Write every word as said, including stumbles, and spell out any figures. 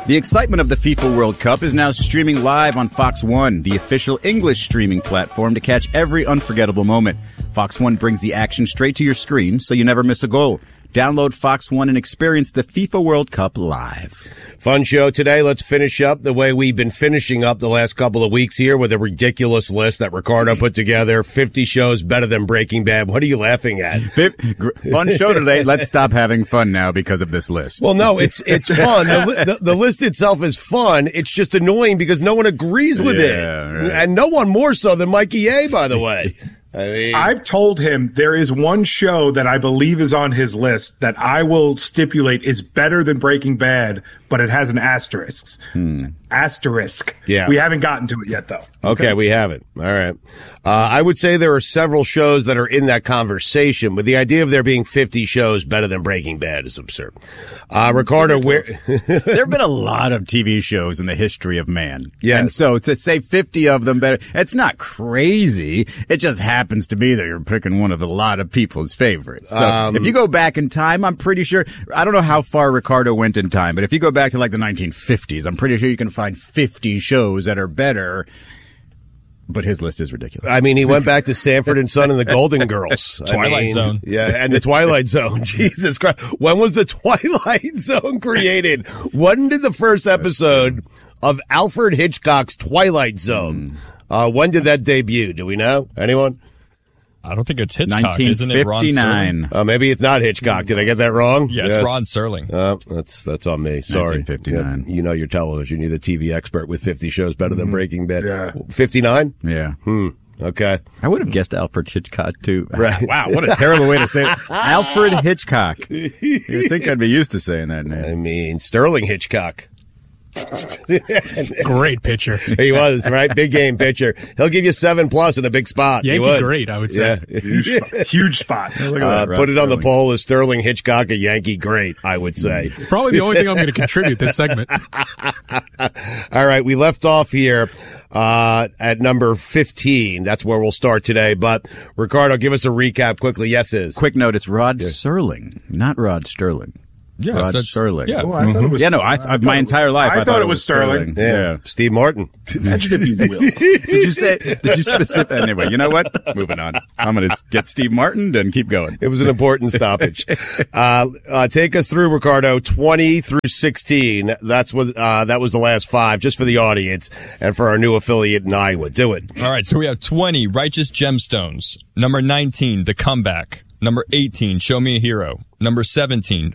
The excitement of the FIFA World Cup is now streaming live on Fox One, the official English streaming platform to catch every unforgettable moment. Fox One brings the action straight to your screen so you never miss a goal. Download Fox One and experience the FIFA World Cup live. Fun show today. Let's finish up the way we've been finishing up the last couple of weeks here with a ridiculous list that Ricardo put together. fifty shows better than Breaking Bad. What are you laughing at? Fun show today. Let's stop having fun now because of this list. Well, no, it's it's fun. The, the, the list itself is fun. It's just annoying because no one agrees with Yeah, it. right. And no one more so than Mikey A, by the way. I mean, I've told him there is one show that I believe is on his list that I will stipulate is better than Breaking Bad, but it has an asterisk. Hmm. Asterisk. Yeah. We haven't gotten to it yet, though. Okay, we haven't. All right. Uh, I would say there are several shows that are in that conversation, but the idea of there being fifty shows better than Breaking Bad is absurd. Uh, Ricardo, where There have been a lot of T V shows in the history of man. Yes. And so to say fifty of them better, it's not crazy. It just happens to be that you're picking one of a lot of people's favorites. So Um, if you go back in time, I'm pretty sure, I don't know how far Ricardo went in time, but if you go back to like the nineteen fifties, I'm pretty sure you can find fifty shows that are better. But his list is ridiculous. I mean, he went back to Sanford and Son and the Golden Girls. I Twilight mean, Zone. Yeah, and the Twilight Zone. Jesus Christ. When was the Twilight Zone created? When did the first episode of Alfred Hitchcock's Twilight Zone, uh, when did that debut? Do we know? Anyone? I don't think it's Hitchcock, isn't it? Ron Serling? nineteen fifty-nine. Uh, maybe it's not Hitchcock. Did I get that wrong? Yeah, it's Yes. Ron Serling. Uh, that's that's on me. Sorry. nineteen fifty-nine. Yeah, you know your television. You're the T V expert with fifty shows better than Breaking Bad. Yeah. fifty-nine? Yeah. Hmm. Okay. I would have guessed Alfred Hitchcock, too. Right. Wow, what a terrible way to say it. Alfred Hitchcock. You'd think I'd be used to saying that name. I mean, Sterling Hitchcock. Great pitcher. He was, right? Big game pitcher. He'll give you seven plus in a big spot. He Yankee would. great, I would say. Yeah. Huge, spot. Huge spot. Look at Uh, that. put it on the Sterling. poll. Is Sterling Hitchcock a Yankee great? I would say. Probably the only thing I'm going to contribute this segment. All right. We left off here uh, at number fifteen. That's where we'll start today. But, Ricardo, give us a recap quickly. Yes, is. Quick note, it's Rod Serling, not Rod Sterling. Yeah, Rod so it's- Serling. yeah. Oh, I thought it was, Yeah, no, I, I I, thought my it was- entire life I, I, thought it was Sterling. Yeah. Steve Martin. Imagine if you will. Did you say, did you specific? Anyway, you know what? Moving on. I'm going to get Steve Martin and keep going. It was an important stoppage. Uh, uh, take us through, Ricardo, twenty through sixteen. That's what, uh, that was the last five, just for the audience and for our new affiliate in Iowa. Do it. All right, so we have twenty, Righteous Gemstones. Number nineteen, The Comeback. Number eighteen, Show Me a Hero. Number seventeen,